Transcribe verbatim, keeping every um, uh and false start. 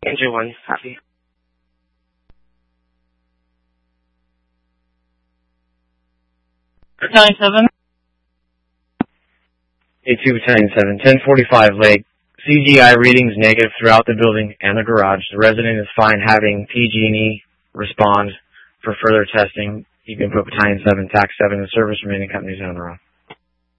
Engine one, copy. Battalion seven. A two Battalion seven, ten forty-five Lake. C G I readings negative throughout the building and the garage. The resident is fine having P G and E respond for further testing. You can put Battalion seven, T A C seven in service, remaining companies on the road.